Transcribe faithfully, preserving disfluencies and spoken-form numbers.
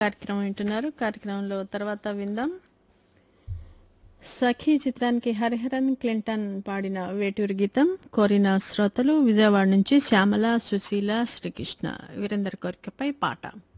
కార్యక్రమం వింటున్నారు. కార్యక్రమంలో తర్వాత విందాం. సఖీ చిత్రానికి హరిహరన్ క్లింటన్ పాడిన వేటూరి గీతం కోరిన శ్రోతలు విజయవాడ నుంచి శ్యామల, సుశీల, శ్రీకృష్ణ వీరందరి కోరికపై పాట.